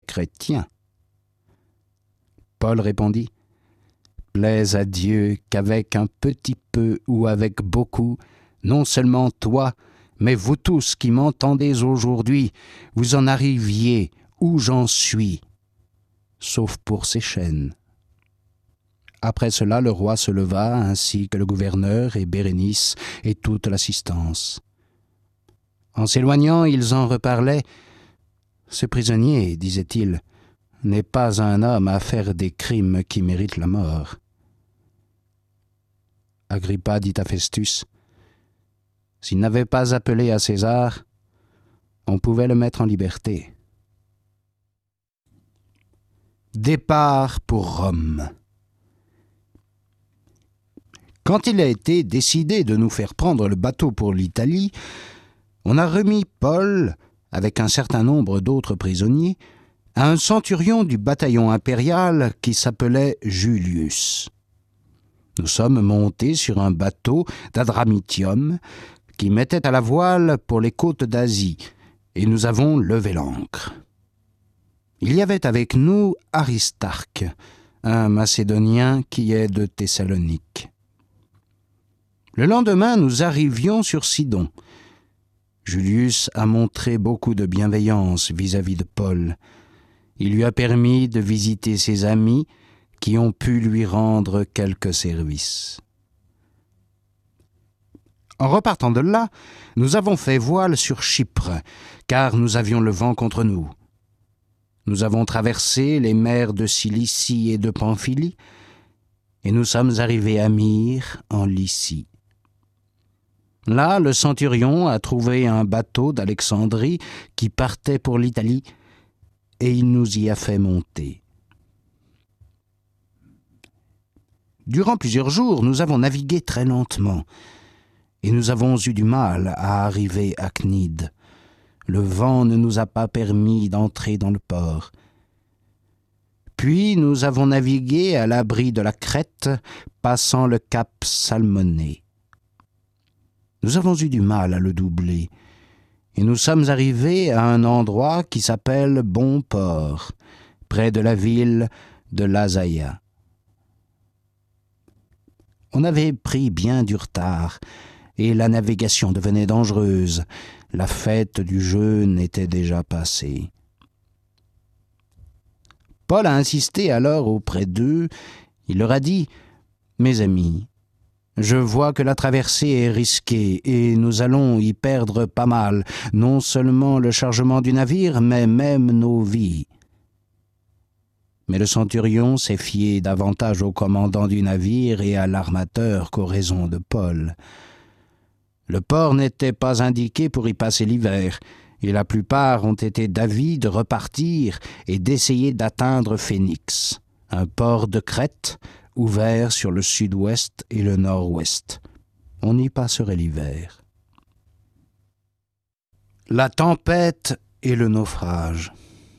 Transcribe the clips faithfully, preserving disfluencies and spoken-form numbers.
chrétien. Paul répondit, « Plaise à Dieu qu'avec un petit peu ou avec beaucoup, non seulement toi, mais vous tous qui m'entendez aujourd'hui, vous en arriviez où j'en suis, sauf pour ces chaînes. » Après cela, le roi se leva, ainsi que le gouverneur et Bérénice et toute l'assistance. En s'éloignant, ils en reparlaient. « Ce prisonnier, disait-il, n'est pas un homme à faire des crimes qui méritent la mort. » Agrippa dit à Festus, « S'il n'avait pas appelé à César, on pouvait le mettre en liberté. » Départ pour Rome. Quand il a été décidé de nous faire prendre le bateau pour l'Italie, on a remis Paul, avec un certain nombre d'autres prisonniers, à un centurion du bataillon impérial qui s'appelait Julius. Nous sommes montés sur un bateau d'Adramitium qui mettait à la voile pour les côtes d'Asie, et nous avons levé l'ancre. Il y avait avec nous Aristarque, un Macédonien qui est de Thessalonique. Le lendemain, nous arrivions sur Sidon. Julius a montré beaucoup de bienveillance vis-à-vis de Paul. Il lui a permis de visiter ses amis qui ont pu lui rendre quelques services. En repartant de là, nous avons fait voile sur Chypre, car nous avions le vent contre nous. Nous avons traversé les mers de Cilicie et de Pamphylie, et nous sommes arrivés à Myre, en Lycie. Là, le centurion a trouvé un bateau d'Alexandrie qui partait pour l'Italie, et il nous y a fait monter. Durant plusieurs jours, nous avons navigué très lentement, et nous avons eu du mal à arriver à Cnide. Le vent ne nous a pas permis d'entrer dans le port. Puis nous avons navigué à l'abri de la Crète, passant le cap Salmoné. Nous avons eu du mal à le doubler, et nous sommes arrivés à un endroit qui s'appelle Bon Port, près de la ville de Lasaïa. On avait pris bien du retard, et la navigation devenait dangereuse. La fête du jeûne était déjà passée. Paul a insisté alors auprès d'eux. Il leur a dit, « Mes amis, je vois que la traversée est risquée et nous allons y perdre pas mal, non seulement le chargement du navire, mais même nos vies. » Mais le centurion s'est fié davantage au commandant du navire et à l'armateur qu'aux raisons de Paul. Le port n'était pas indiqué pour y passer l'hiver, et la plupart ont été d'avis de repartir et d'essayer d'atteindre Phénix, un port de Crète ouvert sur le sud-ouest et le nord-ouest. On y passerait l'hiver. La tempête et le naufrage.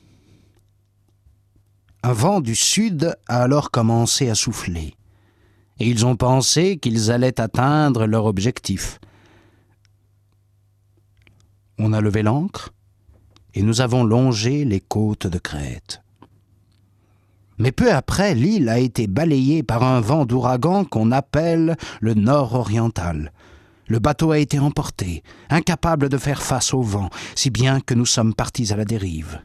Un vent du sud a alors commencé à souffler, et ils ont pensé qu'ils allaient atteindre leur objectif. On a levé l'ancre, et nous avons longé les côtes de Crète. Mais peu après, l'île a été balayée par un vent d'ouragan qu'on appelle le nord-oriental. Le bateau a été emporté, incapable de faire face au vent, si bien que nous sommes partis à la dérive.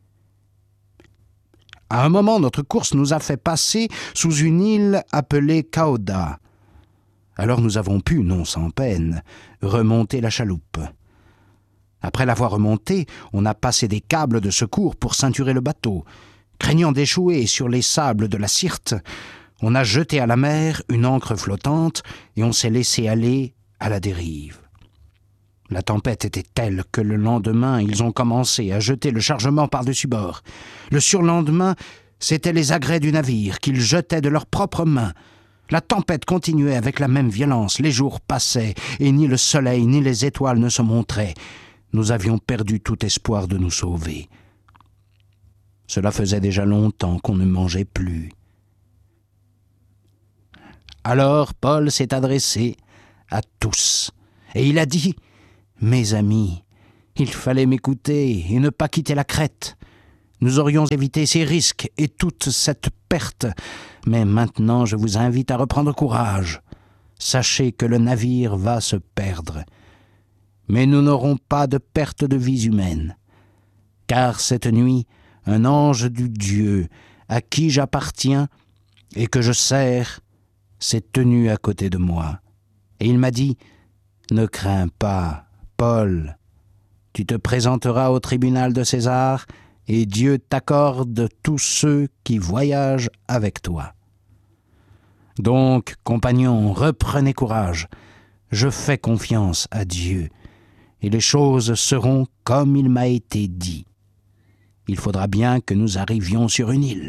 À un moment, notre course nous a fait passer sous une île appelée Cauda. Alors nous avons pu, non sans peine, remonter la chaloupe. Après l'avoir remontée, on a passé des câbles de secours pour ceinturer le bateau. Craignant d'échouer sur les sables de la Syrte, on a jeté à la mer une ancre flottante et on s'est laissé aller à la dérive. La tempête était telle que le lendemain, ils ont commencé à jeter le chargement par-dessus bord. Le surlendemain, c'étaient les agrès du navire qu'ils jetaient de leurs propres mains. La tempête continuait avec la même violence. Les jours passaient et ni le soleil ni les étoiles ne se montraient. Nous avions perdu tout espoir de nous sauver. Cela faisait déjà longtemps qu'on ne mangeait plus. Alors Paul s'est adressé à tous, et il a dit, « Mes amis, il fallait m'écouter et ne pas quitter la Crète. nous aurions évité ces risques et toute cette perte. Mais maintenant, je vous invite à reprendre courage. Sachez que le navire va se perdre. Mais nous n'aurons pas de perte de vies humaines. Car cette nuit, un ange du Dieu, à qui j'appartiens et que je sers, s'est tenu à côté de moi. Et il m'a dit, « Ne crains pas, Paul, tu te présenteras au tribunal de César et Dieu t'accorde tous ceux qui voyagent avec toi. Donc, compagnons, reprenez courage. Je fais confiance à Dieu et les choses seront comme il m'a été dit. Il faudra bien que nous arrivions sur une île. »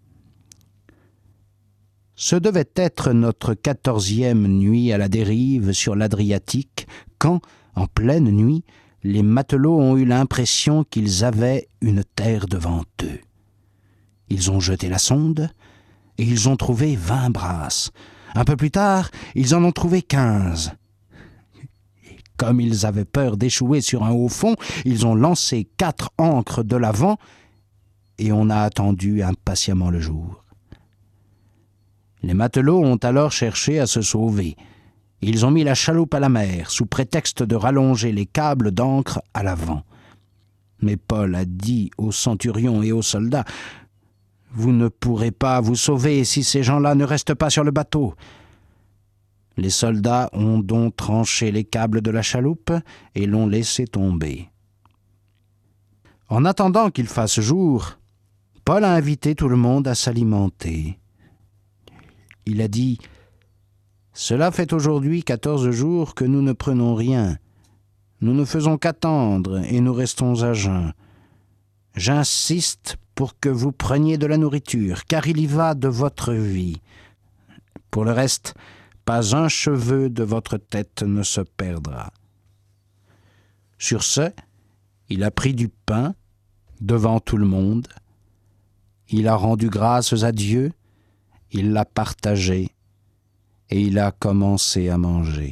Ce devait être notre quatorzième nuit à la dérive sur l'Adriatique, quand, en pleine nuit, les matelots ont eu l'impression qu'ils avaient une terre devant eux. Ils ont jeté la sonde et ils ont trouvé vingt brasses. Un peu plus tard, ils en ont trouvé quinze. Et comme ils avaient peur d'échouer sur un haut fond, ils ont lancé quatre ancres de l'avant et on a attendu impatiemment le jour. Les matelots ont alors cherché à se sauver. Ils ont mis la chaloupe à la mer, sous prétexte de rallonger les câbles d'ancre à l'avant. Mais Paul a dit aux centurions et aux soldats, « Vous ne pourrez pas vous sauver si ces gens-là ne restent pas sur le bateau. » Les soldats ont donc tranché les câbles de la chaloupe et l'ont laissé tomber. En attendant qu'il fasse jour, Paul a invité tout le monde à s'alimenter. Il a dit, « Cela fait aujourd'hui quatorze jours que nous ne prenons rien. Nous ne faisons qu'attendre et nous restons à jeun. J'insiste pour que vous preniez de la nourriture, car il y va de votre vie. Pour le reste, pas un cheveu de votre tête ne se perdra. » Sur ce, il a pris du pain devant tout le monde. Il a rendu grâces à Dieu. Il l'a partagé et il a commencé à manger.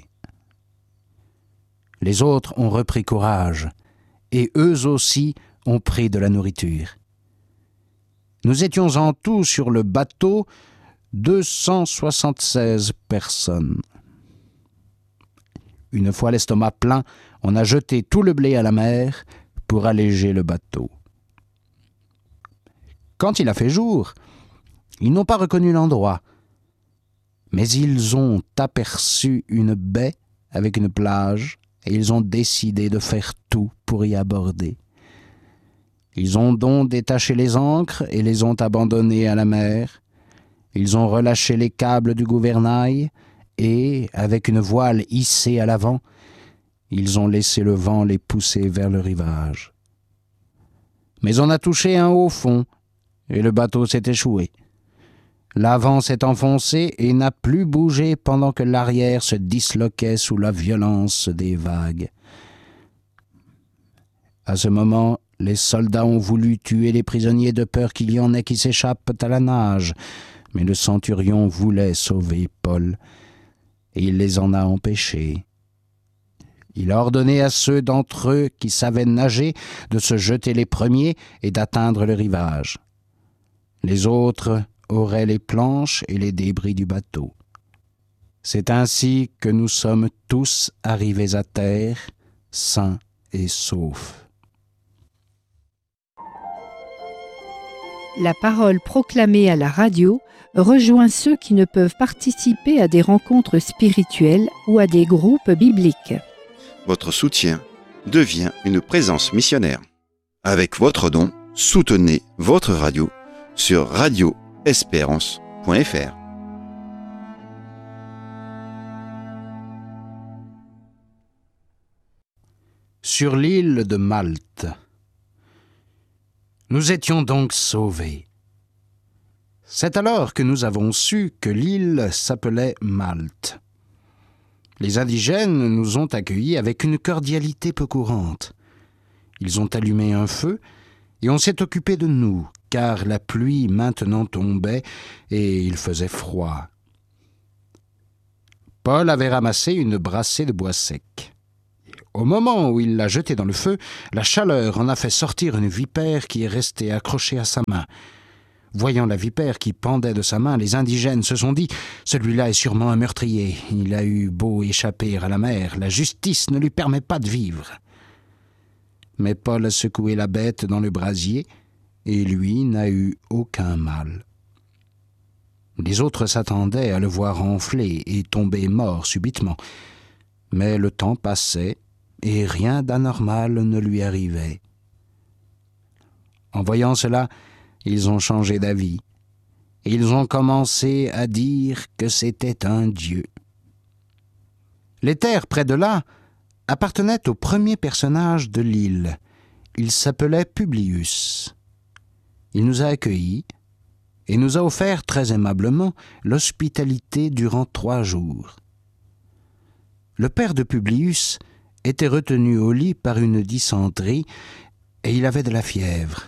Les autres ont repris courage et eux aussi ont pris de la nourriture. Nous étions en tout sur le bateau deux cent soixante-seize personnes. Une fois l'estomac plein, on a jeté tout le blé à la mer pour alléger le bateau. Quand il a fait jour, ils n'ont pas reconnu l'endroit, mais ils ont aperçu une baie avec une plage et ils ont décidé de faire tout pour y aborder. Ils ont donc détaché les ancres et les ont abandonnées à la mer. Ils ont relâché les câbles du gouvernail et, avec une voile hissée à l'avant, ils ont laissé le vent les pousser vers le rivage. Mais on a touché un haut fond et le bateau s'est échoué. L'avant s'est enfoncé et n'a plus bougé pendant que l'arrière se disloquait sous la violence des vagues. À ce moment, les soldats ont voulu tuer les prisonniers de peur qu'il y en ait qui s'échappent à la nage, mais le centurion voulait sauver Paul et il les en a empêchés. Il a ordonné à ceux d'entre eux qui savaient nager de se jeter les premiers et d'atteindre le rivage. Les autres auraient les planches et les débris du bateau. C'est ainsi que nous sommes tous arrivés à terre, sains et saufs. La parole proclamée à la radio rejoint ceux qui ne peuvent participer à des rencontres spirituelles ou à des groupes bibliques. Votre soutien devient une présence missionnaire. Avec votre don, soutenez votre radio sur radio espérance point f r. Sur l'île de Malte. Nous étions donc sauvés. C'est alors que nous avons su que l'île s'appelait Malte. Les indigènes nous ont accueillis avec une cordialité peu courante. Ils ont allumé un feu et on s'est occupé de nous, car la pluie maintenant tombait et il faisait froid. Paul avait ramassé une brassée de bois sec. Au moment où il l'a jeté dans le feu, la chaleur en a fait sortir une vipère qui est restée accrochée à sa main. Voyant la vipère qui pendait de sa main, les indigènes se sont dit « Celui-là est sûrement un meurtrier. Il a eu beau échapper à la mer, la justice ne lui permet pas de vivre. » Mais Paul a secoué la bête dans le brasier, et lui n'a eu aucun mal. Les autres s'attendaient à le voir enfler et tomber mort subitement. Mais le temps passait, et rien d'anormal ne lui arrivait. En voyant cela, ils ont changé d'avis. Ils ont commencé à dire que c'était un dieu. Les terres près de là appartenaient au premier personnage de l'île. Il s'appelait Publius. Il nous a accueillis et nous a offert très aimablement l'hospitalité durant trois jours. Le père de Publius était retenu au lit par une dysenterie et il avait de la fièvre.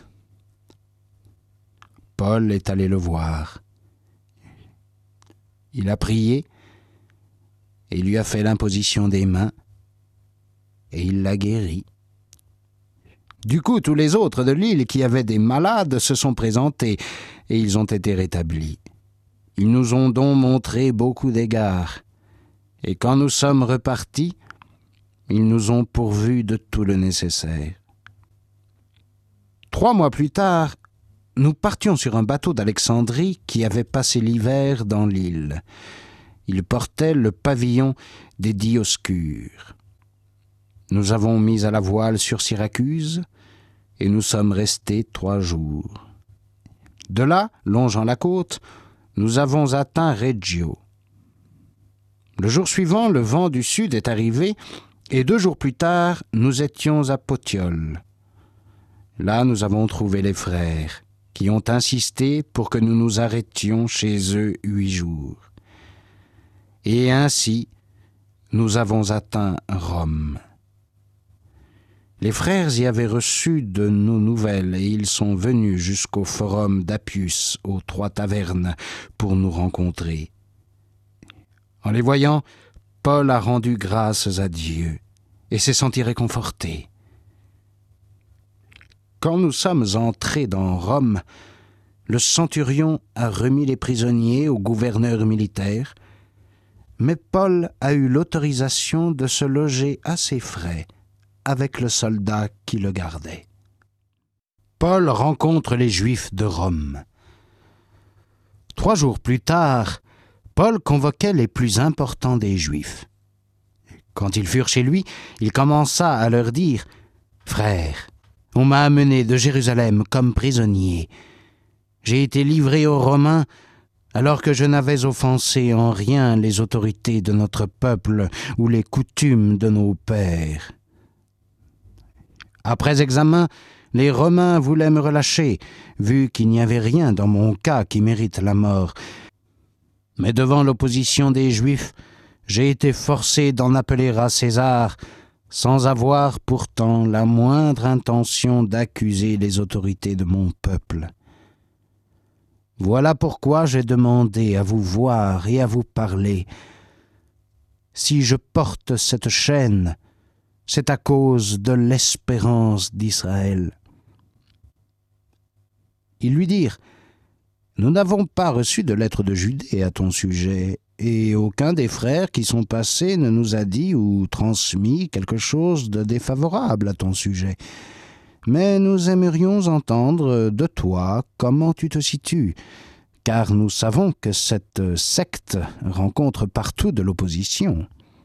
Paul est allé le voir. Il a prié et lui a fait l'imposition des mains et il l'a guéri. Du coup, tous les autres de l'île qui avaient des malades se sont présentés et ils ont été rétablis. Ils nous ont donc montré beaucoup d'égards. Et quand nous sommes repartis, ils nous ont pourvus de tout le nécessaire. Trois mois plus tard, nous partions sur un bateau d'Alexandrie qui avait passé l'hiver dans l'île. Il portait le pavillon des Dioscures. Nous avons mis à la voile sur Syracuse et nous sommes restés trois jours. De là, longeant la côte, nous avons atteint Reggio. Le jour suivant, le vent du sud est arrivé et deux jours plus tard, nous étions à Potiole. Là, nous avons trouvé les frères qui ont insisté pour que nous nous arrêtions chez eux huit jours. Et ainsi, nous avons atteint Rome. Les frères y avaient reçu de nos nouvelles et ils sont venus jusqu'au forum d'Appius, aux Trois Tavernes, pour nous rencontrer. En les voyant, Paul a rendu grâces à Dieu et s'est senti réconforté. Quand nous sommes entrés dans Rome, le centurion a remis les prisonniers au gouverneur militaire, mais Paul a eu l'autorisation de se loger à ses frais avec le soldat qui le gardait. Paul rencontre les Juifs de Rome. Trois jours plus tard, Paul convoquait les plus importants des Juifs. Quand ils furent chez lui, il commença à leur dire « Frères, on m'a amené de Jérusalem comme prisonnier. J'ai été livré aux Romains alors que je n'avais offensé en rien les autorités de notre peuple ou les coutumes de nos pères. Après examen, les Romains voulaient me relâcher, vu qu'il n'y avait rien dans mon cas qui mérite la mort. Mais devant l'opposition des Juifs, j'ai été forcé d'en appeler à César, sans avoir pourtant la moindre intention d'accuser les autorités de mon peuple. Voilà pourquoi j'ai demandé à vous voir et à vous parler. Si je porte cette chaîne, c'est à cause de l'espérance d'Israël. » Ils lui dirent « Nous n'avons pas reçu de lettre de Judée à ton sujet, et aucun des frères qui sont passés ne nous a dit ou transmis quelque chose de défavorable à ton sujet. Mais nous aimerions entendre de toi comment tu te situes, car nous savons que cette secte rencontre partout de l'opposition. »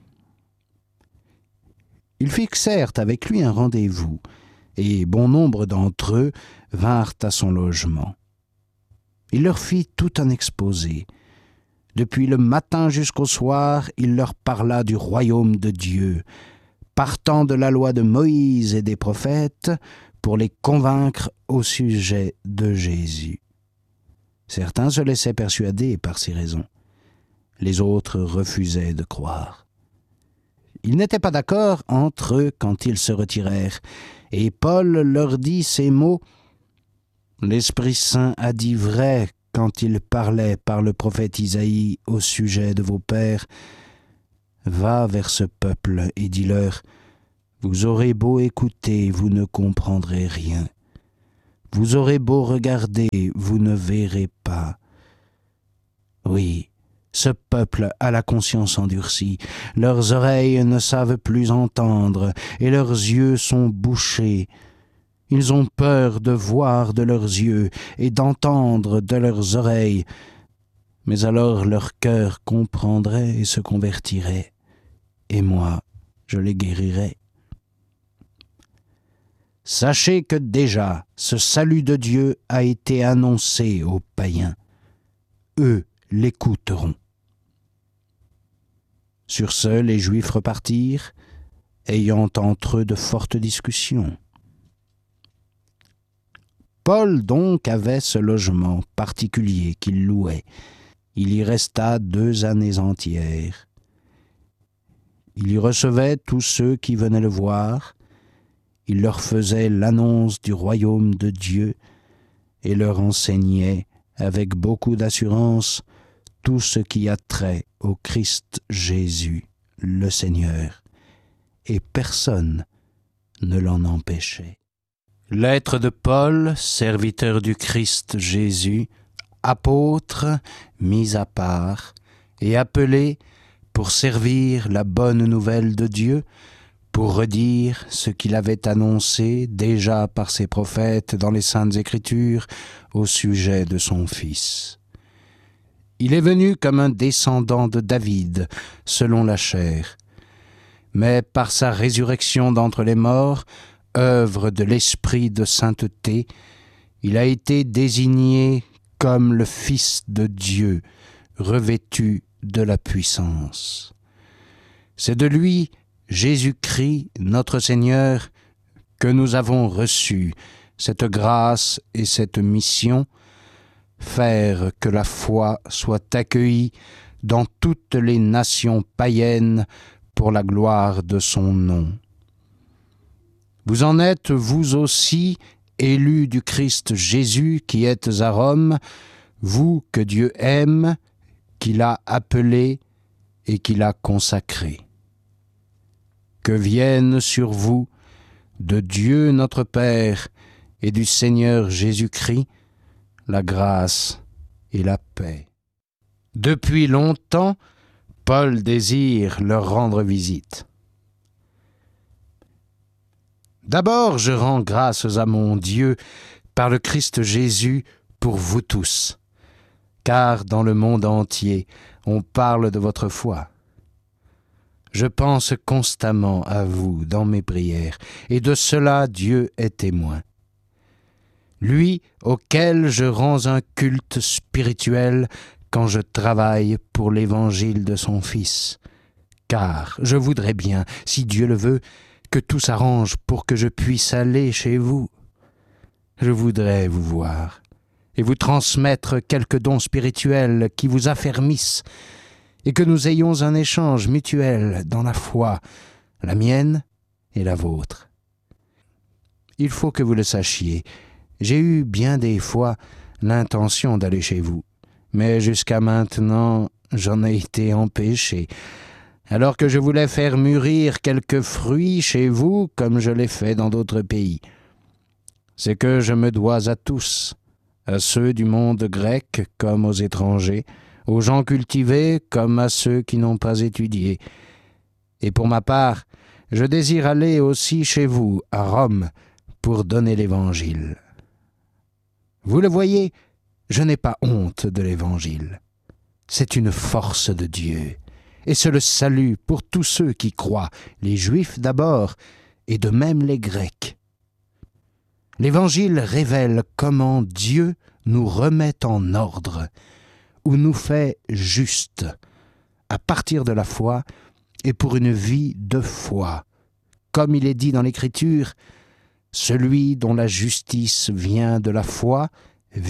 Ils fixèrent avec lui un rendez-vous, et bon nombre d'entre eux vinrent à son logement. Il leur fit tout un exposé. Depuis le matin jusqu'au soir, il leur parla du royaume de Dieu, partant de la loi de Moïse et des prophètes, pour les convaincre au sujet de Jésus. Certains se laissaient persuader par ces raisons. Les autres refusaient de croire. Ils n'étaient pas d'accord entre eux quand ils se retirèrent, et Paul leur dit ces mots « L'Esprit Saint a dit vrai quand il parlait par le prophète Isaïe au sujet de vos pères. Va vers ce peuple et dis-leur « Vous aurez beau écouter, vous ne comprendrez rien. Vous aurez beau regarder, vous ne verrez pas. Oui, ce peuple a la conscience endurcie, leurs oreilles ne savent plus entendre, et leurs yeux sont bouchés. Ils ont peur de voir de leurs yeux et d'entendre de leurs oreilles, mais alors leur cœur comprendrait et se convertirait, et moi, je les guérirais. Sachez que déjà, ce salut de Dieu a été annoncé aux païens. Eux l'écouteront. Sur ce, les Juifs repartirent, ayant entre eux de fortes discussions. Paul donc avait ce logement particulier qu'il louait. Il y resta deux années entières. Il y recevait tous ceux qui venaient le voir. Il leur faisait l'annonce du royaume de Dieu et leur enseignait avec beaucoup d'assurance tout ce qui a trait au Christ Jésus, le Seigneur, et personne ne l'en empêchait. Lettre de Paul, serviteur du Christ Jésus, apôtre, mis à part, et appelé pour servir la bonne nouvelle de Dieu, pour redire ce qu'il avait annoncé déjà par ses prophètes dans les Saintes Écritures au sujet de son Fils. Il est venu comme un descendant de David, selon la chair, mais par sa résurrection d'entre les morts, œuvre de l'Esprit de sainteté, il a été désigné comme le Fils de Dieu, revêtu de la puissance. C'est de lui, Jésus-Christ, notre Seigneur, que nous avons reçu cette grâce et cette mission, faire que la foi soit accueillie dans toutes les nations païennes pour la gloire de son nom. Vous en êtes, vous aussi, élus du Christ Jésus qui êtes à Rome, vous que Dieu aime, qu'il a appelé et qu'il a consacré. Que vienne sur vous, de Dieu notre Père et du Seigneur Jésus-Christ, la grâce et la paix. Depuis longtemps, Paul désire leur rendre visite. D'abord, je rends grâces à mon Dieu par le Christ Jésus pour vous tous, car dans le monde entier, on parle de votre foi. Je pense constamment à vous dans mes prières, et de cela Dieu est témoin. Lui auquel je rends un culte spirituel quand je travaille pour l'évangile de son Fils. Car je voudrais bien, si Dieu le veut, que tout s'arrange pour que je puisse aller chez vous. Je voudrais vous voir et vous transmettre quelques dons spirituels qui vous affermissent et que nous ayons un échange mutuel dans la foi, la mienne et la vôtre. Il faut que vous le sachiez, j'ai eu bien des fois l'intention d'aller chez vous, mais jusqu'à maintenant j'en ai été empêché, alors que je voulais faire mûrir quelques fruits chez vous comme je l'ai fait dans d'autres pays. C'est que je me dois à tous, à ceux du monde grec comme aux étrangers, aux gens cultivés comme à ceux qui n'ont pas étudié. Et pour ma part, je désire aller aussi chez vous, à Rome, pour donner l'Évangile. Vous le voyez, je n'ai pas honte de l'Évangile. C'est une force de Dieu, et c'est le salut pour tous ceux qui croient, les Juifs d'abord, et de même les Grecs. L'Évangile révèle comment Dieu nous remet en ordre, ou nous fait justes, à partir de la foi et pour une vie de foi. Comme il est dit dans l'Écriture, « Celui dont la justice vient de la foi vivra. »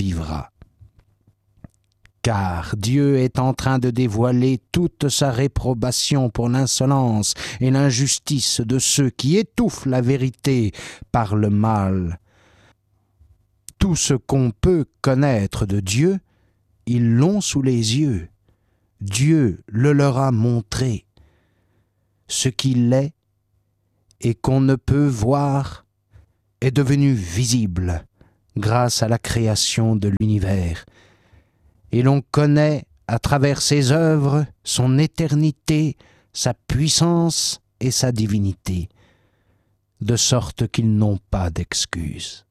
Car Dieu est en train de dévoiler toute sa réprobation pour l'insolence et l'injustice de ceux qui étouffent la vérité par le mal. Tout ce qu'on peut connaître de Dieu, ils l'ont sous les yeux. Dieu le leur a montré. Ce qu'il est et qu'on ne peut voir est devenu visible grâce à la création de l'univers, et l'on connaît à travers ses œuvres son éternité, sa puissance et sa divinité, de sorte qu'ils n'ont pas d'excuse.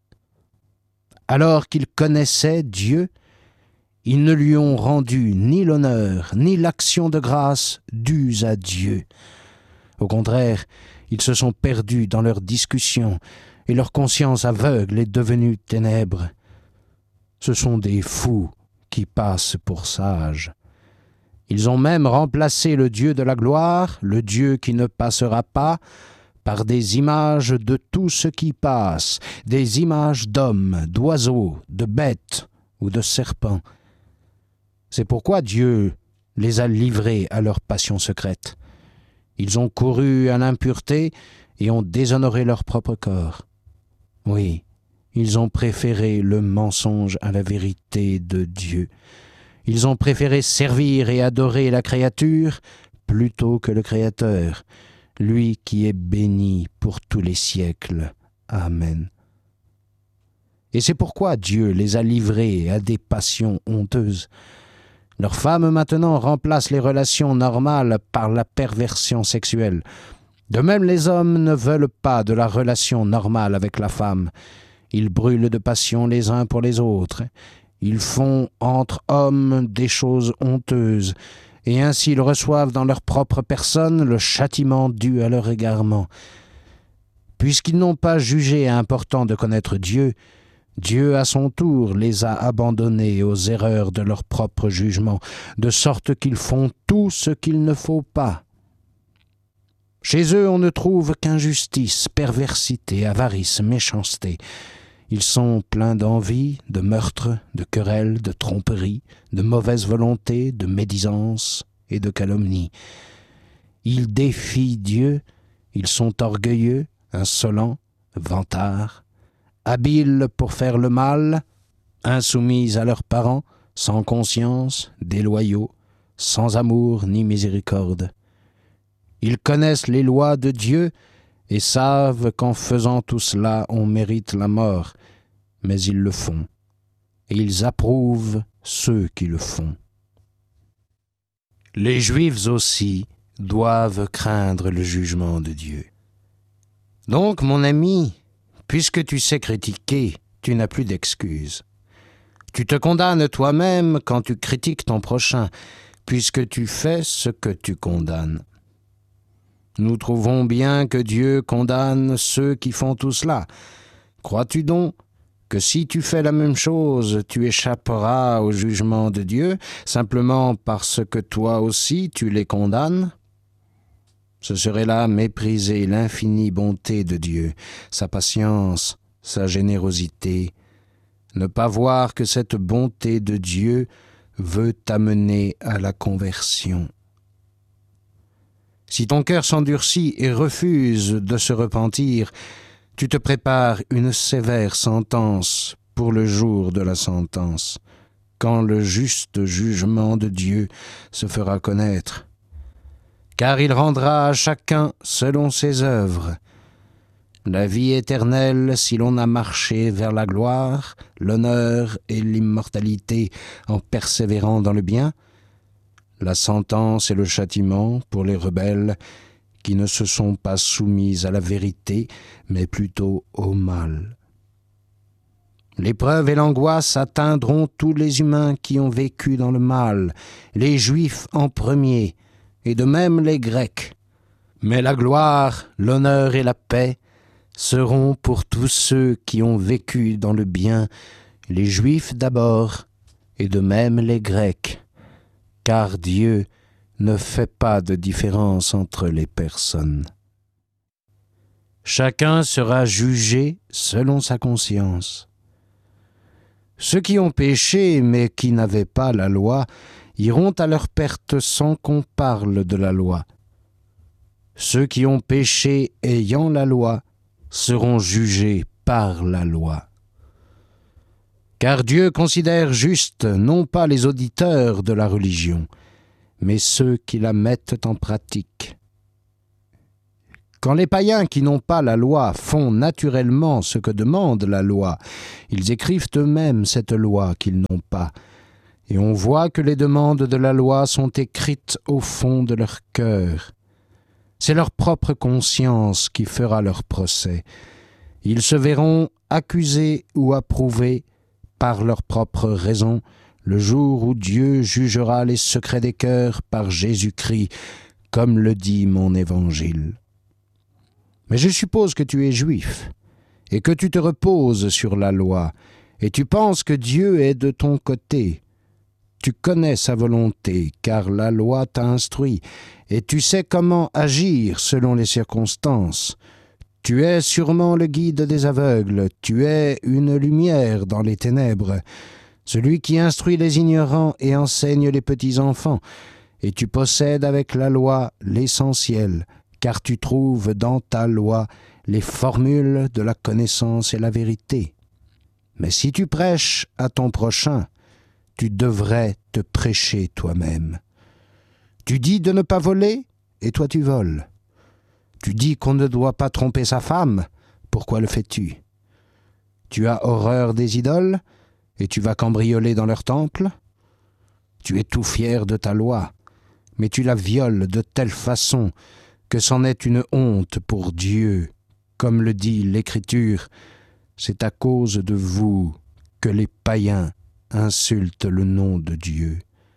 Alors qu'ils connaissaient Dieu, ils ne lui ont rendu ni l'honneur, ni l'action de grâce dus à Dieu. Au contraire, ils se sont perdus dans leurs discussions, et leur conscience aveugle est devenue ténèbres. Ce sont des fous qui passent pour sages. Ils ont même remplacé le Dieu de la gloire, le Dieu qui ne passera pas, par des images de tout ce qui passe, des images d'hommes, d'oiseaux, de bêtes ou de serpents. C'est pourquoi Dieu les a livrés à leur passion secrète. Ils ont couru à l'impureté et ont déshonoré leur propre corps. Oui, ils ont préféré le mensonge à la vérité de Dieu. Ils ont préféré servir et adorer la créature plutôt que le Créateur, lui qui est béni pour tous les siècles. Amen. Et c'est pourquoi Dieu les a livrés à des passions honteuses. Leurs femmes maintenant remplacent les relations normales par la perversion sexuelle. De même, les hommes ne veulent pas de la relation normale avec la femme. Ils brûlent de passion les uns pour les autres. Ils font entre hommes des choses honteuses, et ainsi ils reçoivent dans leur propre personne le châtiment dû à leur égarement. Puisqu'ils n'ont pas jugé important de connaître Dieu, Dieu à son tour les a abandonnés aux erreurs de leur propre jugement, de sorte qu'ils font tout ce qu'il ne faut pas. Chez eux on ne trouve qu'injustice, perversité, avarice, méchanceté. Ils sont pleins d'envie, de meurtre, de querelles, de tromperie, de mauvaise volonté, de médisance et de calomnie. Ils défient Dieu, ils sont orgueilleux, insolents, vantards, habiles pour faire le mal, insoumis à leurs parents, sans conscience, déloyaux, sans amour ni miséricorde. Ils connaissent les lois de Dieu et savent qu'en faisant tout cela, on mérite la mort, mais ils le font, et ils approuvent ceux qui le font. Les Juifs aussi doivent craindre le jugement de Dieu. Donc, mon ami, puisque tu sais critiquer, tu n'as plus d'excuses. Tu te condamnes toi-même quand tu critiques ton prochain, puisque tu fais ce que tu condamnes. Nous trouvons bien que Dieu condamne ceux qui font tout cela. Crois-tu donc que si tu fais la même chose, tu échapperas au jugement de Dieu, simplement parce que toi aussi tu les condamnes? Ce serait là mépriser l'infinie bonté de Dieu, sa patience, sa générosité, ne pas voir que cette bonté de Dieu veut t'amener à la conversion. Si ton cœur s'endurcit et refuse de se repentir, tu te prépares une sévère sentence pour le jour de la sentence, quand le juste jugement de Dieu se fera connaître. Car il rendra à chacun selon ses œuvres. La vie éternelle si l'on a marché vers la gloire, l'honneur et l'immortalité en persévérant dans le bien, la sentence et le châtiment pour les rebelles qui ne se sont pas soumis à la vérité, mais plutôt au mal. L'épreuve et l'angoisse atteindront tous les humains qui ont vécu dans le mal, les Juifs en premier, et de même les Grecs. Mais la gloire, l'honneur et la paix seront pour tous ceux qui ont vécu dans le bien, les Juifs d'abord, et de même les Grecs. Car Dieu ne fait pas de différence entre les personnes. Chacun sera jugé selon sa conscience. Ceux qui ont péché mais qui n'avaient pas la loi iront à leur perte sans qu'on parle de la loi. Ceux qui ont péché ayant la loi seront jugés par la loi. Car Dieu considère juste non pas les auditeurs de la religion, mais ceux qui la mettent en pratique. Quand les païens qui n'ont pas la loi font naturellement ce que demande la loi, ils écrivent eux-mêmes cette loi qu'ils n'ont pas. Et on voit que les demandes de la loi sont écrites au fond de leur cœur. C'est leur propre conscience qui fera leur procès. Ils se verront accusés ou approuvés par leur propre raison le jour où Dieu jugera les secrets des cœurs par Jésus-Christ, comme le dit mon évangile. Mais je suppose que tu es juif, et que tu te reposes sur la loi, et tu penses que Dieu est de ton côté. Tu connais sa volonté, car la loi t'a instruit, et tu sais comment agir selon les circonstances. Tu es sûrement le guide des aveugles, tu es une lumière dans les ténèbres, celui qui instruit les ignorants et enseigne les petits enfants, et tu possèdes avec la loi l'essentiel, car tu trouves dans ta loi les formules de la connaissance et la vérité. Mais si tu prêches à ton prochain, tu devrais te prêcher toi-même. Tu dis de ne pas voler, et toi tu voles. Tu dis qu'on ne doit pas tromper sa femme, pourquoi le fais-tu? Tu as horreur des idoles, et tu vas cambrioler dans leur temple? Tu es tout fier de ta loi, mais tu la violes de telle façon que c'en est une honte pour Dieu. Comme le dit l'Écriture, c'est à cause de vous que les païens insultent le nom de Dieu.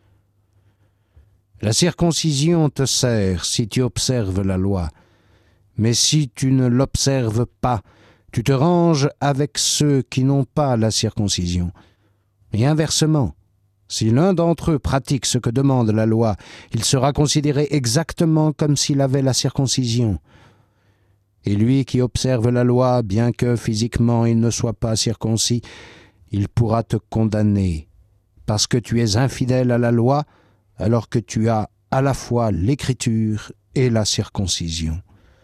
La circoncision te sert si tu observes la loi, mais si tu ne l'observes pas, tu te ranges avec ceux qui n'ont pas la circoncision. Et inversement, si l'un d'entre eux pratique ce que demande la loi, il sera considéré exactement comme s'il avait la circoncision. Et lui qui observe la loi, bien que physiquement il ne soit pas circoncis, il pourra te condamner, parce que tu es infidèle à la loi, alors que tu as à la fois l'écriture et la circoncision.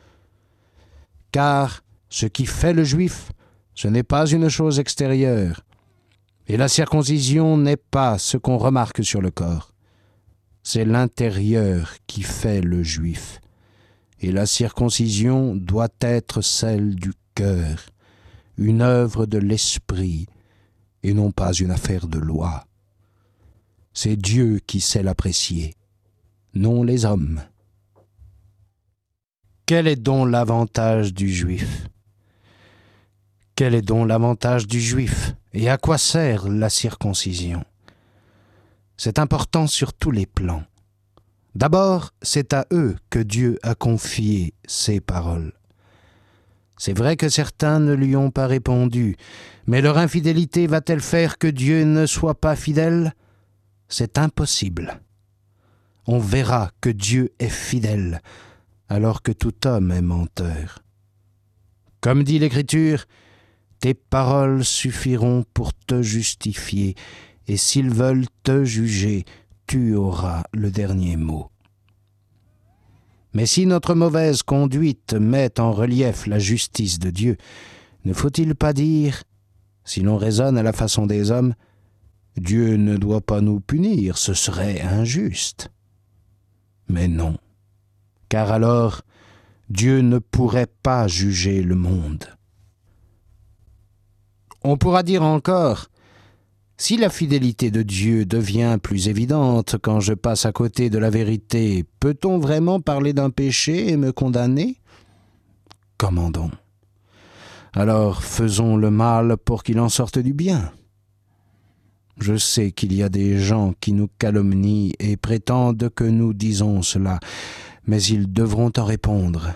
Car ce qui fait le juif, ce n'est pas une chose extérieure, et la circoncision n'est pas ce qu'on remarque sur le corps. C'est l'intérieur qui fait le juif. Et la circoncision doit être celle du cœur, une œuvre de l'esprit, et non pas une affaire de loi. C'est Dieu qui sait l'apprécier, non les hommes. Quel est donc l'avantage du juif? Quel est donc l'avantage du juif? Et à quoi sert la circoncision? C'est important sur tous les plans. D'abord, c'est à eux que Dieu a confié ses paroles. C'est vrai que certains ne lui ont pas répondu, mais leur infidélité va-t-elle faire que Dieu ne soit pas fidèle? C'est impossible. On verra que Dieu est fidèle, alors que tout homme est menteur. Comme dit l'Écriture, tes paroles suffiront pour te justifier, et s'ils veulent te juger, tu auras le dernier mot. Mais si notre mauvaise conduite met en relief la justice de Dieu, ne faut-il pas dire, si l'on raisonne à la façon des hommes, Dieu ne doit pas nous punir, ce serait injuste. Mais non, car alors Dieu ne pourrait pas juger le monde. On pourra dire encore, si la fidélité de Dieu devient plus évidente quand je passe à côté de la vérité, peut-on vraiment parler d'un péché et me condamner? Comment donc? Alors faisons le mal pour qu'il en sorte du bien. Je sais qu'il y a des gens qui nous calomnient et prétendent que nous disons cela, mais ils devront en répondre.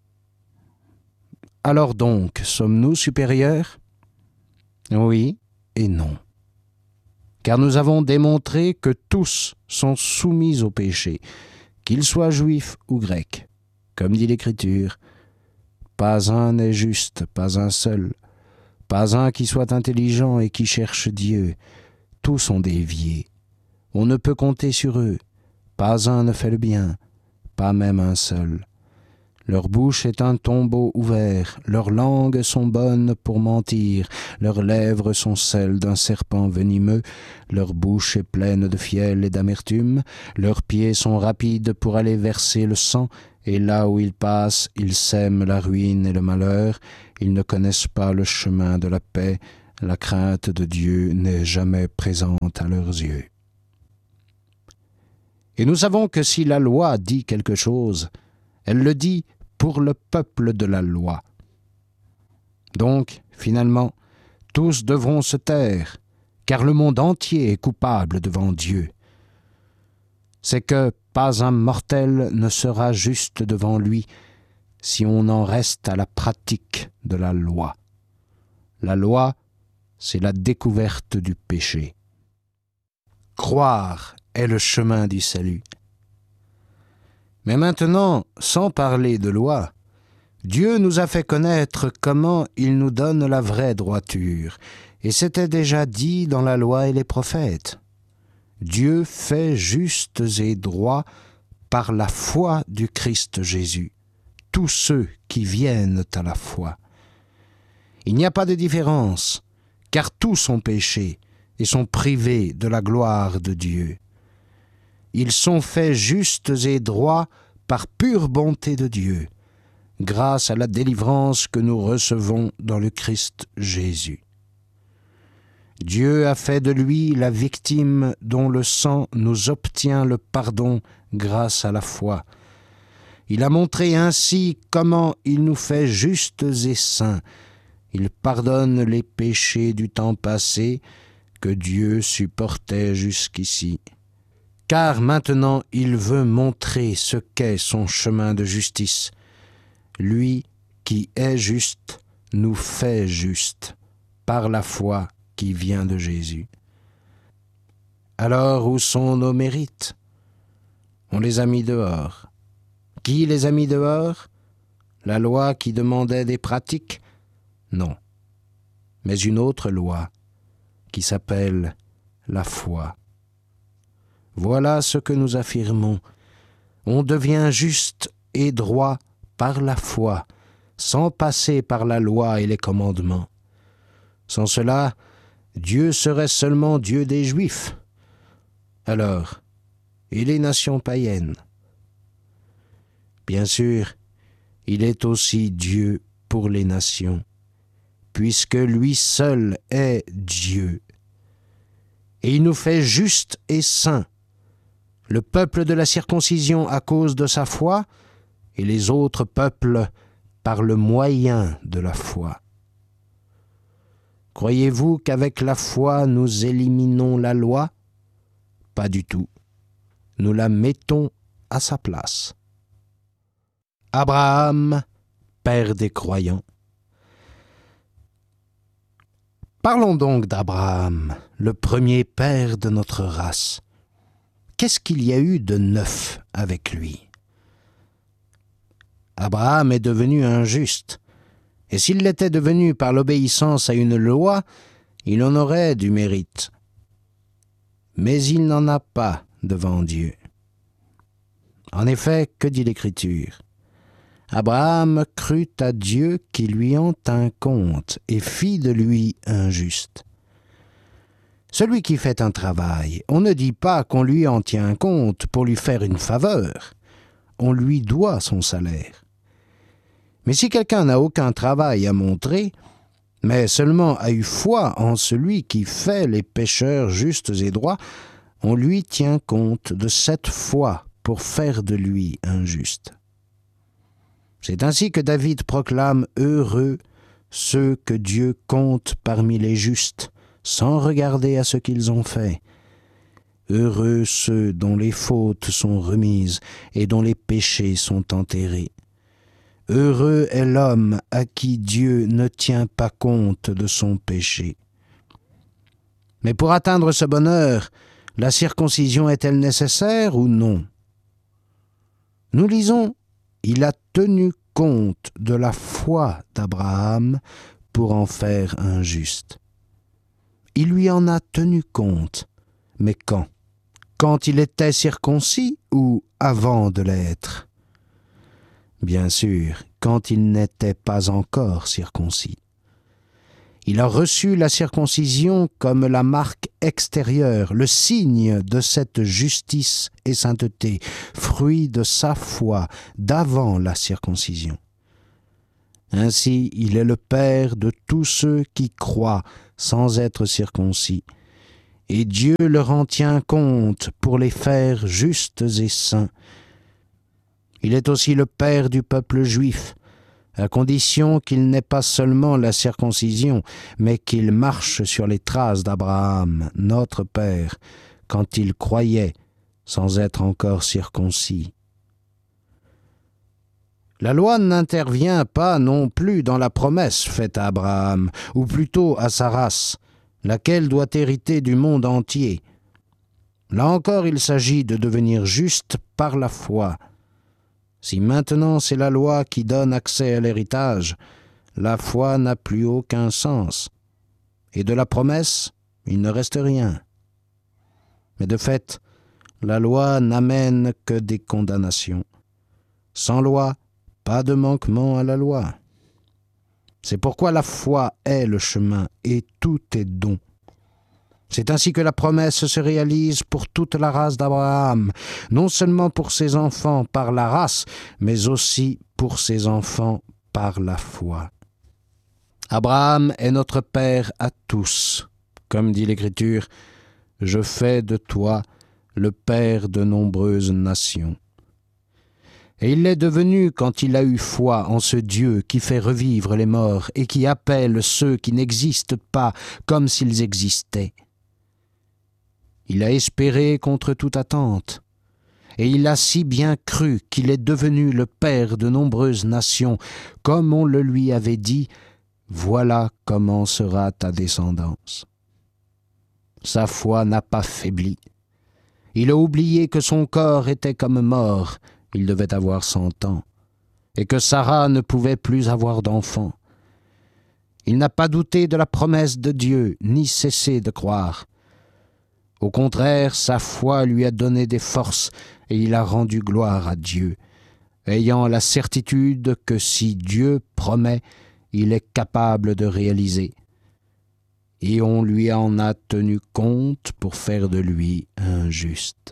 Alors donc, sommes-nous supérieurs? Oui et non. Car nous avons démontré que tous sont soumis au péché, qu'ils soient juifs ou grecs. Comme dit l'Écriture, pas un n'est juste, pas un seul, pas un qui soit intelligent et qui cherche Dieu. Tous sont déviés. On ne peut compter sur eux. Pas un ne fait le bien, pas même un seul. Leur bouche est un tombeau ouvert, leurs langues sont bonnes pour mentir, leurs lèvres sont celles d'un serpent venimeux, leur bouche est pleine de fiel et d'amertume, leurs pieds sont rapides pour aller verser le sang, et là où ils passent, ils sèment la ruine et le malheur, ils ne connaissent pas le chemin de la paix, la crainte de Dieu n'est jamais présente à leurs yeux. Et nous savons que si la loi dit quelque chose, elle le dit pour le peuple de la loi. Donc, finalement, tous devront se taire, car le monde entier est coupable devant Dieu. C'est que pas un mortel ne sera juste devant lui si on en reste à la pratique de la loi. La loi, c'est la découverte du péché. Croire est le chemin du salut. Mais maintenant, sans parler de loi, Dieu nous a fait connaître comment il nous donne la vraie droiture, et c'était déjà dit dans la loi et les prophètes. Dieu fait justes et droits par la foi du Christ Jésus, tous ceux qui viennent à la foi. Il n'y a pas de différence, car tous ont péché et sont privés de la gloire de Dieu. Ils sont faits justes et droits par pure bonté de Dieu, grâce à la délivrance que nous recevons dans le Christ Jésus. Dieu a fait de lui la victime dont le sang nous obtient le pardon grâce à la foi. Il a montré ainsi comment il nous fait justes et saints. Il pardonne les péchés du temps passé que Dieu supportait jusqu'ici. Car maintenant il veut montrer ce qu'est son chemin de justice. Lui qui est juste nous fait justes par la foi qui vient de Jésus. Alors où sont nos mérites? On les a mis dehors. Qui les a mis dehors? La loi qui demandait des pratiques? Non, mais une autre loi qui s'appelle la foi. Voilà ce que nous affirmons. On devient juste et droit par la foi, sans passer par la loi et les commandements. Sans cela, Dieu serait seulement Dieu des Juifs. Alors, et les nations païennes? Bien sûr, il est aussi Dieu pour les nations, puisque lui seul est Dieu. Et il nous fait justes et saints, le peuple de la circoncision à cause de sa foi, et les autres peuples par le moyen de la foi. Croyez-vous qu'avec la foi nous éliminons la loi? Pas du tout. Nous la mettons à sa place. Abraham, père des croyants. Parlons donc d'Abraham, le premier père de notre race. Qu'est-ce qu'il y a eu de neuf avec lui? Abraham est devenu injuste, et s'il l'était devenu par l'obéissance à une loi, il en aurait du mérite. Mais il n'en a pas devant Dieu. En effet, que dit l'Écriture? Abraham crut à Dieu qui lui en tint compte et fit de lui un juste. Celui qui fait un travail, on ne dit pas qu'on lui en tient compte pour lui faire une faveur. On lui doit son salaire. Mais si quelqu'un n'a aucun travail à montrer, mais seulement a eu foi en celui qui fait les pécheurs justes et droits, on lui tient compte de cette foi pour faire de lui un juste. C'est ainsi que David proclame « Heureux ceux que Dieu compte parmi les justes, sans regarder à ce qu'ils ont fait. Heureux ceux dont les fautes sont remises et dont les péchés sont enterrés. Heureux est l'homme à qui Dieu ne tient pas compte de son péché. » Mais pour atteindre ce bonheur, la circoncision est-elle nécessaire ou non? Nous lisons « Il a tenu compte de la foi d'Abraham pour en faire un juste. » Il lui en a tenu compte, mais quand? Quand il était circoncis ou avant de l'être? Bien sûr, quand il n'était pas encore circoncis. Il a reçu la circoncision comme la marque extérieure, le signe de cette justice et sainteté, fruit de sa foi d'avant la circoncision. Ainsi, il est le Père de tous ceux qui croient sans être circoncis, et Dieu leur en tient compte pour les faire justes et saints. Il est aussi le Père du peuple juif, à condition qu'il n'ait pas seulement la circoncision, mais qu'il marche sur les traces d'Abraham, notre Père, quand il croyait sans être encore circoncis. La loi n'intervient pas non plus dans la promesse faite à Abraham, ou plutôt à sa race, laquelle doit hériter du monde entier. Là encore, il s'agit de devenir juste par la foi. Si maintenant c'est la loi qui donne accès à l'héritage, la foi n'a plus aucun sens, et de la promesse, il ne reste rien. Mais de fait, la loi n'amène que des condamnations. Sans loi, pas de manquement à la loi. C'est pourquoi la foi est le chemin et tout est don. C'est ainsi que la promesse se réalise pour toute la race d'Abraham, non seulement pour ses enfants par la race, mais aussi pour ses enfants par la foi. Abraham est notre Père à tous. Comme dit l'Écriture, « Je fais de toi le Père de nombreuses nations. » Et il l'est devenu quand il a eu foi en ce Dieu qui fait revivre les morts et qui appelle ceux qui n'existent pas comme s'ils existaient. Il a espéré contre toute attente, et il a si bien cru qu'il est devenu le Père de nombreuses nations, comme on le lui avait dit, « Voilà comment sera ta descendance. » Sa foi n'a pas faibli. Il a oublié que son corps était comme mort, il devait avoir cent ans, et que Sarah ne pouvait plus avoir d'enfant. Il n'a pas douté de la promesse de Dieu, ni cessé de croire. Au contraire, sa foi lui a donné des forces, et il a rendu gloire à Dieu, ayant la certitude que si Dieu promet, il est capable de réaliser. Et on lui en a tenu compte pour faire de lui un juste.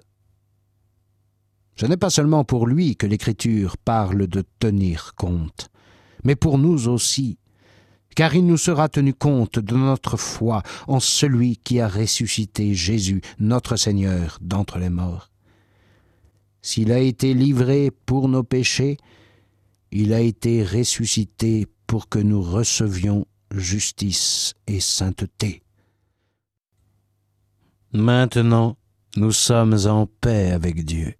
Ce n'est pas seulement pour lui que l'Écriture parle de tenir compte, mais pour nous aussi, car il nous sera tenu compte de notre foi en celui qui a ressuscité Jésus, notre Seigneur, d'entre les morts. S'il a été livré pour nos péchés, il a été ressuscité pour que nous recevions justice et sainteté. Maintenant, nous sommes en paix avec Dieu.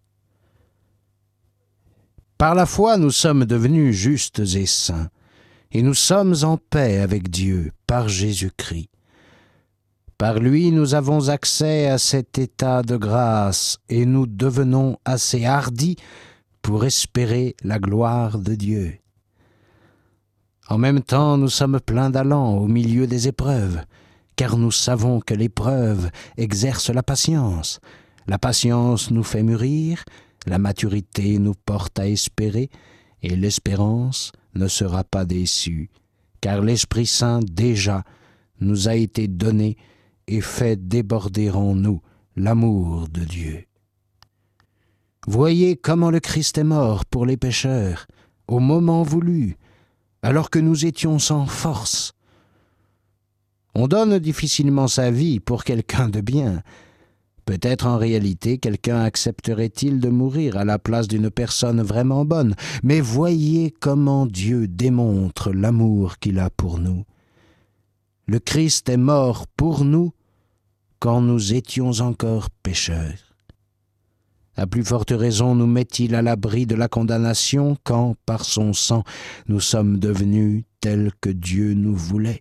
Par la foi, nous sommes devenus justes et saints, et nous sommes en paix avec Dieu par Jésus-Christ. Par lui, nous avons accès à cet état de grâce, et nous devenons assez hardis pour espérer la gloire de Dieu. En même temps, nous sommes pleins d'allant au milieu des épreuves, car nous savons que l'épreuve exerce la patience. La patience nous fait mûrir, la maturité nous porte à espérer, et l'espérance ne sera pas déçue, car l'Esprit Saint déjà nous a été donné et fait déborder en nous l'amour de Dieu. Voyez comment le Christ est mort pour les pécheurs, au moment voulu, alors que nous étions sans force. On donne difficilement sa vie pour quelqu'un de bien. Peut-être en réalité quelqu'un accepterait-il de mourir à la place d'une personne vraiment bonne, mais voyez comment Dieu démontre l'amour qu'il a pour nous. Le Christ est mort pour nous quand nous étions encore pécheurs. À plus forte raison nous met-il à l'abri de la condamnation quand, par son sang, nous sommes devenus tels que Dieu nous voulait.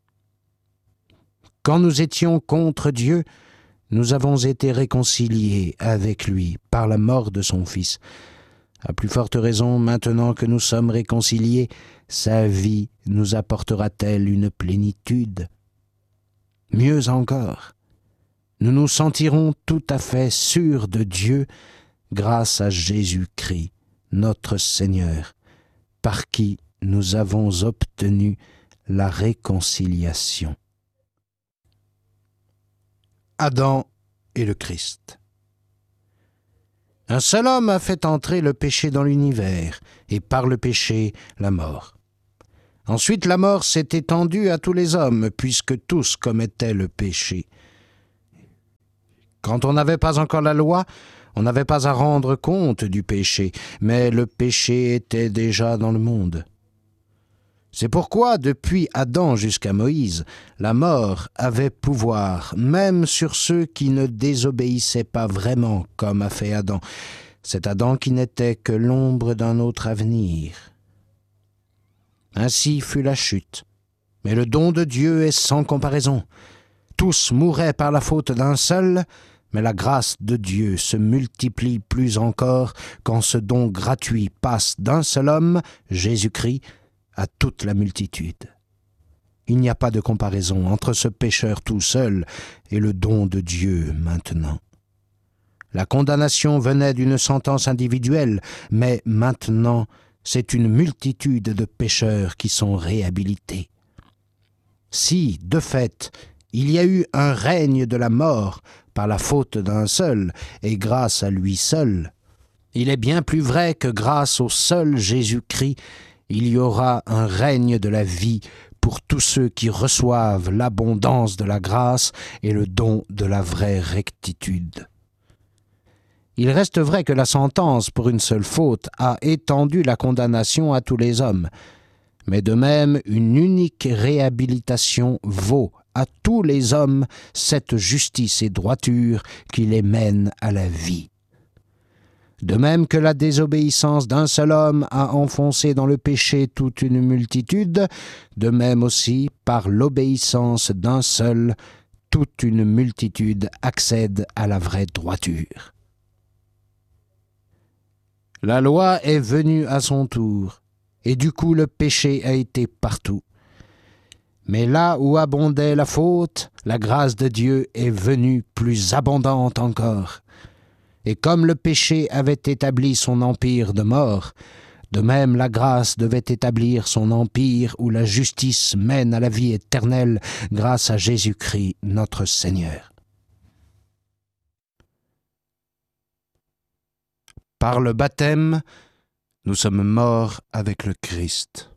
Quand nous étions contre Dieu, nous avons été réconciliés avec lui par la mort de son Fils. À plus forte raison, maintenant que nous sommes réconciliés, sa vie nous apportera-t-elle une plénitude? Mieux encore, nous nous sentirons tout à fait sûrs de Dieu grâce à Jésus-Christ, notre Seigneur, par qui nous avons obtenu la réconciliation. Adam et le Christ. Un seul homme a fait entrer le péché dans l'univers, et par le péché, la mort. Ensuite, la mort s'est étendue à tous les hommes, puisque tous commettaient le péché. Quand on n'avait pas encore la loi, on n'avait pas à rendre compte du péché, mais le péché était déjà dans le monde. C'est pourquoi, depuis Adam jusqu'à Moïse, la mort avait pouvoir, même sur ceux qui ne désobéissaient pas vraiment, comme a fait Adam. Cet Adam qui n'était que l'ombre d'un autre avenir. Ainsi fut la chute. Mais le don de Dieu est sans comparaison. Tous mouraient par la faute d'un seul, mais la grâce de Dieu se multiplie plus encore quand ce don gratuit passe d'un seul homme, Jésus-Christ, à toute la multitude. Il n'y a pas de comparaison entre ce pécheur tout seul et le don de Dieu maintenant. La condamnation venait d'une sentence individuelle, mais maintenant, c'est une multitude de pécheurs qui sont réhabilités. Si, de fait, il y a eu un règne de la mort par la faute d'un seul et grâce à lui seul, il est bien plus vrai que grâce au seul Jésus-Christ, il y aura un règne de la vie pour tous ceux qui reçoivent l'abondance de la grâce et le don de la vraie rectitude. Il reste vrai que la sentence pour une seule faute a étendu la condamnation à tous les hommes, mais de même une unique réhabilitation vaut à tous les hommes cette justice et droiture qui les mène à la vie. De même que la désobéissance d'un seul homme a enfoncé dans le péché toute une multitude, de même aussi, par l'obéissance d'un seul, toute une multitude accède à la vraie droiture. La loi est venue à son tour, et du coup le péché a été partout. Mais là où abondait la faute, la grâce de Dieu est venue plus abondante encore. Et comme le péché avait établi son empire de mort, de même la grâce devait établir son empire où la justice mène à la vie éternelle grâce à Jésus-Christ notre Seigneur. Par le baptême, nous sommes morts avec le Christ.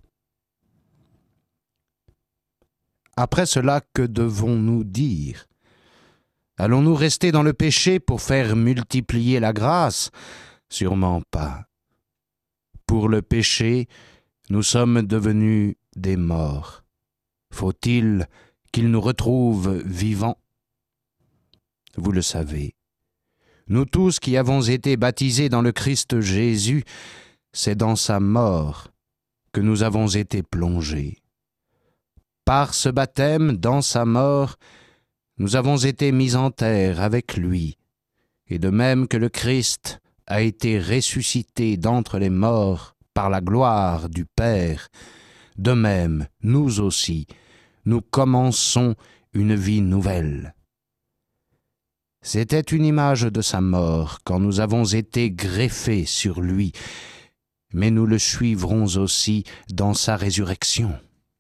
Après cela, que devons-nous dire ? Allons-nous rester dans le péché pour faire multiplier la grâce ? Sûrement pas. Pour le péché, nous sommes devenus des morts. Faut-il qu'il nous retrouve vivants ? Vous le savez. Nous tous qui avons été baptisés dans le Christ Jésus, c'est dans sa mort que nous avons été plongés. Par ce baptême, dans sa mort, nous avons été mis en terre avec lui, et de même que le Christ a été ressuscité d'entre les morts par la gloire du Père, de même, nous aussi, nous commençons une vie nouvelle. C'était une image de sa mort quand nous avons été greffés sur lui, mais nous le suivrons aussi dans sa résurrection.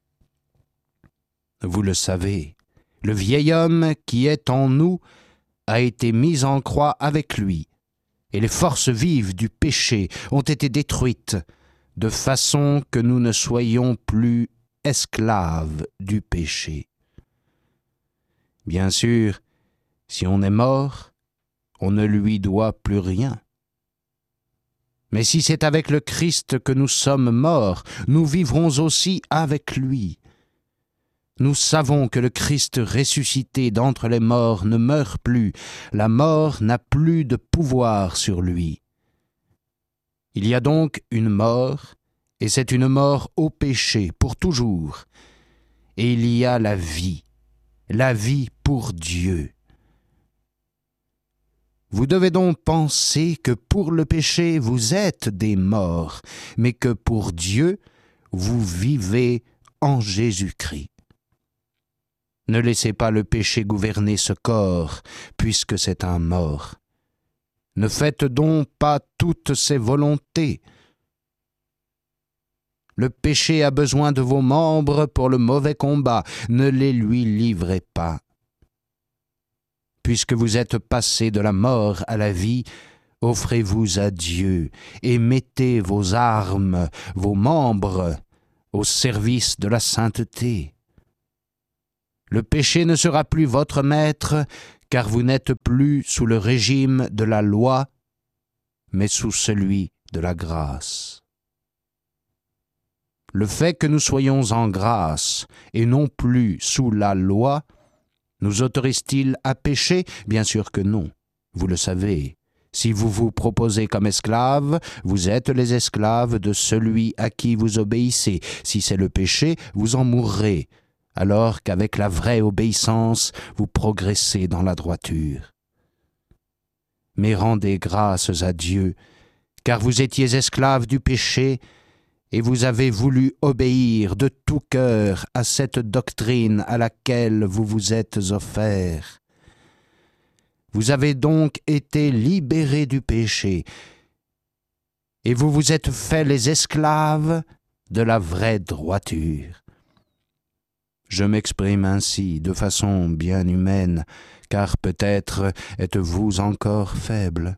Vous le savez, le vieil homme qui est en nous a été mis en croix avec lui, et les forces vives du péché ont été détruites, de façon que nous ne soyons plus esclaves du péché. Bien sûr, si on est mort, on ne lui doit plus rien. Mais si c'est avec le Christ que nous sommes morts, nous vivrons aussi avec lui. Nous savons que le Christ ressuscité d'entre les morts ne meurt plus. La mort n'a plus de pouvoir sur lui. Il y a donc une mort, et c'est une mort au péché pour toujours. Et il y a la vie, la vie pour Dieu. Vous devez donc penser que pour le péché vous êtes des morts, mais que pour Dieu vous vivez en Jésus-Christ. Ne laissez pas le péché gouverner ce corps, puisque c'est un mort. Ne faites donc pas toutes ses volontés. Le péché a besoin de vos membres pour le mauvais combat. Ne les lui livrez pas. Puisque vous êtes passés de la mort à la vie, offrez-vous à Dieu et mettez vos armes, vos membres, au service de la sainteté. Le péché ne sera plus votre maître, car vous n'êtes plus sous le régime de la loi, mais sous celui de la grâce. Le fait que nous soyons en grâce et non plus sous la loi, nous autorise-t-il à pécher? Bien sûr que non, vous le savez. Si vous vous proposez comme esclaves, vous êtes les esclaves de celui à qui vous obéissez. Si c'est le péché, vous en mourrez, alors qu'avec la vraie obéissance, vous progressez dans la droiture. Mais rendez grâces à Dieu, car vous étiez esclaves du péché, et vous avez voulu obéir de tout cœur à cette doctrine à laquelle vous vous êtes offerts. Vous avez donc été libérés du péché, et vous vous êtes fait les esclaves de la vraie droiture. Je m'exprime ainsi de façon bien humaine, car peut-être êtes-vous encore faible.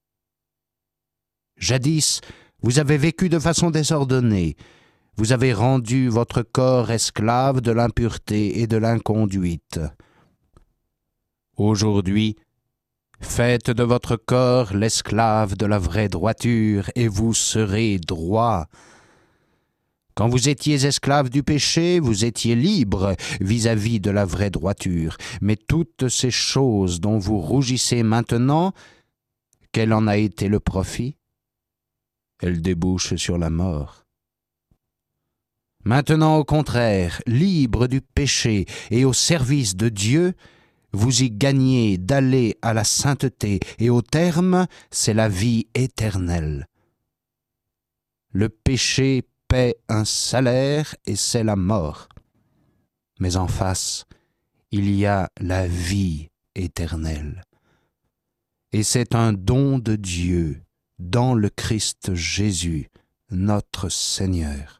Jadis, vous avez vécu de façon désordonnée. Vous avez rendu votre corps esclave de l'impureté et de l'inconduite. Aujourd'hui, faites de votre corps l'esclave de la vraie droiture, et vous serez droit. Quand vous étiez esclave du péché, vous étiez libre vis-à-vis de la vraie droiture. Mais toutes ces choses dont vous rougissez maintenant, quel en a été le profit? Elles débouchent sur la mort. Maintenant, au contraire, libre du péché et au service de Dieu, vous y gagnez d'aller à la sainteté, et au terme, c'est la vie éternelle. Le péché paie un salaire, et c'est la mort. Mais en face, il y a la vie éternelle. Et c'est un don de Dieu dans le Christ Jésus, notre Seigneur.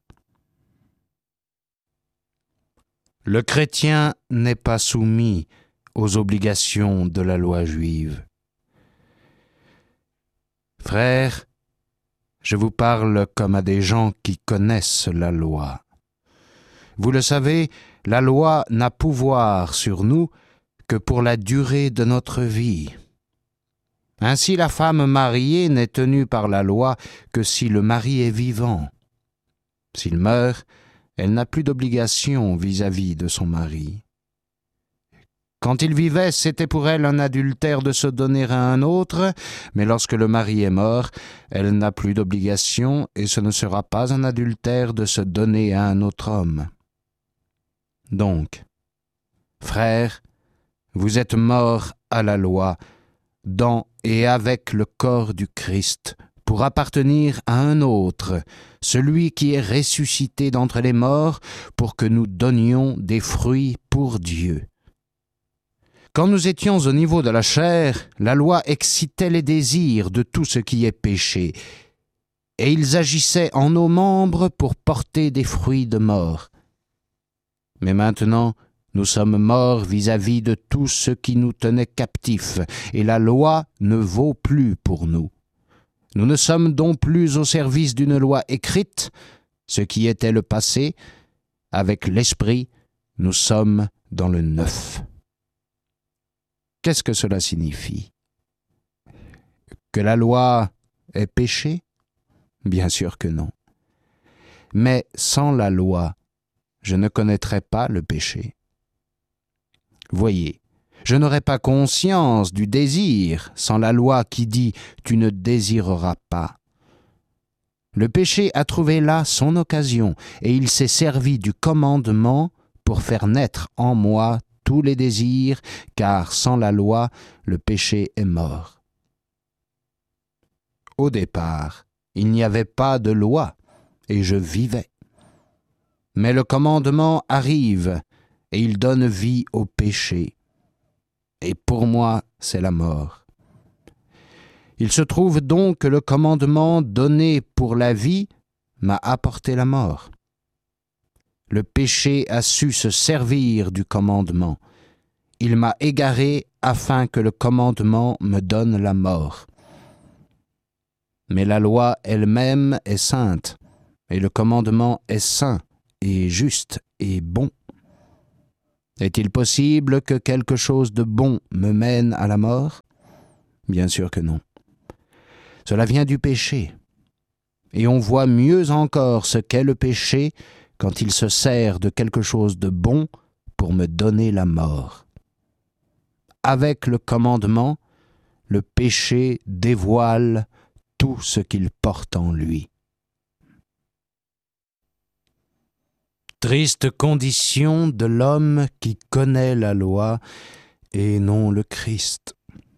Le chrétien n'est pas soumis aux obligations de la loi juive. Frères, je vous parle comme à des gens qui connaissent la loi. Vous le savez, la loi n'a pouvoir sur nous que pour la durée de notre vie. Ainsi, la femme mariée n'est tenue par la loi que si le mari est vivant. S'il meurt, elle n'a plus d'obligation vis-à-vis de son mari. Quand il vivait, c'était pour elle un adultère de se donner à un autre, mais lorsque le mari est mort, elle n'a plus d'obligation et ce ne sera pas un adultère de se donner à un autre homme. Donc, frères, vous êtes morts à la loi, dans et avec le corps du Christ, pour appartenir à un autre, celui qui est ressuscité d'entre les morts, pour que nous donnions des fruits pour Dieu. Quand nous étions au niveau de la chair, la loi excitait les désirs de tout ce qui est péché, et ils agissaient en nos membres pour porter des fruits de mort. Mais maintenant, nous sommes morts vis-à-vis de tout ce qui nous tenait captifs, et la loi ne vaut plus pour nous. Nous ne sommes donc plus au service d'une loi écrite, ce qui était le passé. Avec l'Esprit, nous sommes dans le neuf. Qu'est-ce que cela signifie? Que la loi est péché? Bien sûr que non. Mais sans la loi, je ne connaîtrais pas le péché. Voyez, je n'aurais pas conscience du désir sans la loi qui dit « tu ne désireras pas ». Le péché a trouvé là son occasion et il s'est servi du commandement pour faire naître en moi tous les désirs, car sans la loi, le péché est mort. Au départ, il n'y avait pas de loi, et je vivais. Mais le commandement arrive, et il donne vie au péché. Et pour moi, c'est la mort. Il se trouve donc que le commandement donné pour la vie m'a apporté la mort. Le péché a su se servir du commandement. Il m'a égaré afin que le commandement me donne la mort. Mais la loi elle-même est sainte, et le commandement est saint et juste et bon. Est-il possible que quelque chose de bon me mène à la mort? Bien sûr que non. Cela vient du péché. Et on voit mieux encore ce qu'est le péché quand il se sert de quelque chose de bon pour me donner la mort. Avec le commandement, le péché dévoile tout ce qu'il porte en lui. Triste condition de l'homme qui connaît la loi et non le Christ.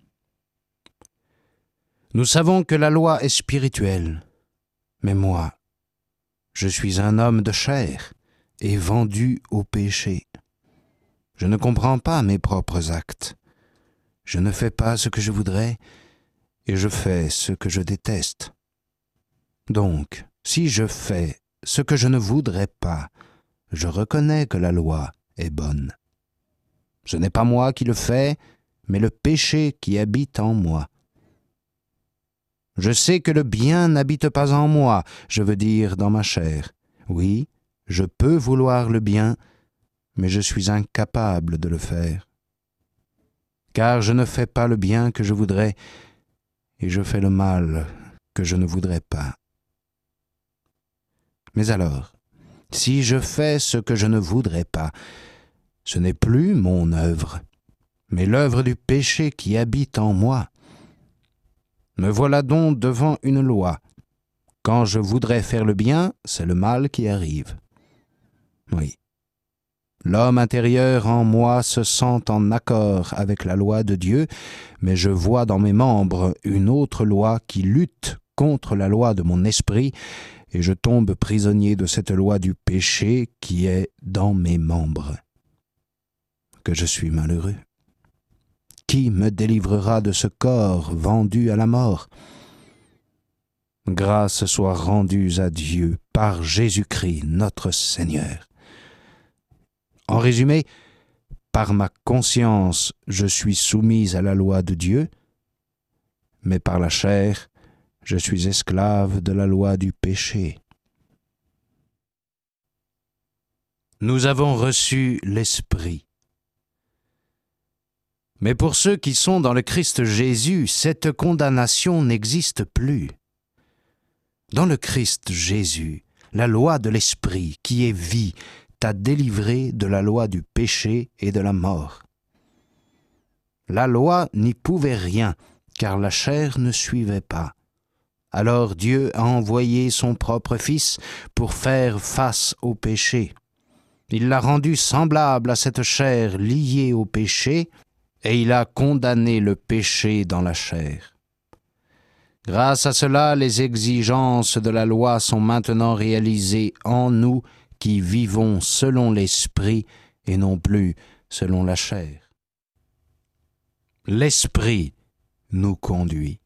Nous savons que la loi est spirituelle, mais moi, je suis un homme de chair et vendu au péché. Je ne comprends pas mes propres actes. Je ne fais pas ce que je voudrais et je fais ce que je déteste. Donc, si je fais ce que je ne voudrais pas, je reconnais que la loi est bonne. Ce n'est pas moi qui le fais, mais le péché qui habite en moi. Je sais que le bien n'habite pas en moi, je veux dire dans ma chair. Oui, je peux vouloir le bien, mais je suis incapable de le faire. Car je ne fais pas le bien que je voudrais, et je fais le mal que je ne voudrais pas. Mais alors, si je fais ce que je ne voudrais pas, ce n'est plus mon œuvre, mais l'œuvre du péché qui habite en moi. Me voilà donc devant une loi. Quand je voudrais faire le bien, c'est le mal qui arrive. Oui. L'homme intérieur en moi se sent en accord avec la loi de Dieu, mais je vois dans mes membres une autre loi qui lutte contre la loi de mon esprit, et je tombe prisonnier de cette loi du péché qui est dans mes membres. Que je suis malheureux. Qui me délivrera de ce corps vendu à la mort? Grâce soit rendue à Dieu par Jésus-Christ notre Seigneur. En résumé, par ma conscience, je suis soumise à la loi de Dieu, mais par la chair, je suis esclave de la loi du péché. Nous avons reçu l'Esprit. Mais pour ceux qui sont dans le Christ Jésus, cette condamnation n'existe plus. Dans le Christ Jésus, la loi de l'Esprit, qui est vie, t'a délivré de la loi du péché et de la mort. La loi n'y pouvait rien, car la chair ne suivait pas. Alors Dieu a envoyé son propre Fils pour faire face au péché. Il l'a rendu semblable à cette chair liée au péché, et il a condamné le péché dans la chair. Grâce à cela, les exigences de la loi sont maintenant réalisées en nous qui vivons selon l'Esprit et non plus selon la chair. L'Esprit nous conduit.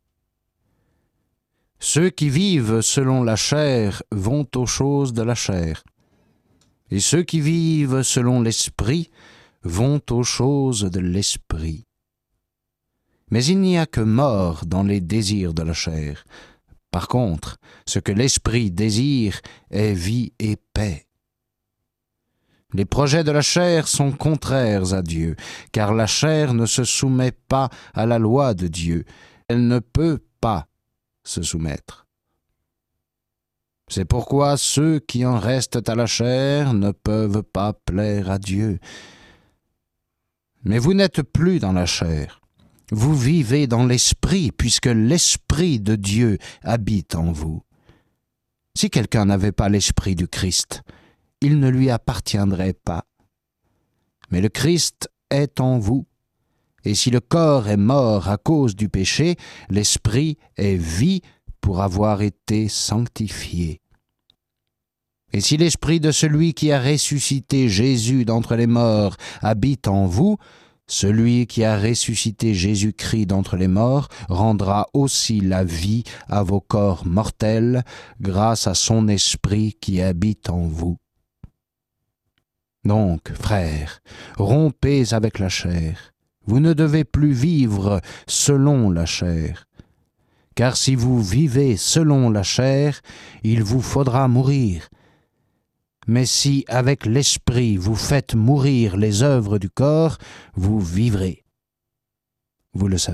Ceux qui vivent selon la chair vont aux choses de la chair, et ceux qui vivent selon l'Esprit vont aux choses de l'Esprit. Mais il n'y a que mort dans les désirs de la chair. Par contre, ce que l'Esprit désire est vie et paix. Les projets de la chair sont contraires à Dieu, car la chair ne se soumet pas à la loi de Dieu. Elle ne peut pas se soumettre. C'est pourquoi ceux qui en restent à la chair ne peuvent pas plaire à Dieu. Mais vous n'êtes plus dans la chair. Vous vivez dans l'Esprit, puisque l'Esprit de Dieu habite en vous. Si quelqu'un n'avait pas l'Esprit du Christ, il ne lui appartiendrait pas. Mais le Christ est en vous, et si le corps est mort à cause du péché, l'Esprit est vie pour avoir été sanctifié. Et si l'Esprit de celui qui a ressuscité Jésus d'entre les morts habite en vous, Celui qui a ressuscité Jésus-Christ d'entre les morts rendra aussi la vie à vos corps mortels grâce à son esprit qui habite en vous. Donc, frères, rompez avec la chair. Vous ne devez plus vivre selon la chair. Car si vous vivez selon la chair, il vous faudra mourir. Mais si avec l'esprit vous faites mourir les œuvres du corps, vous vivrez. Vous le savez.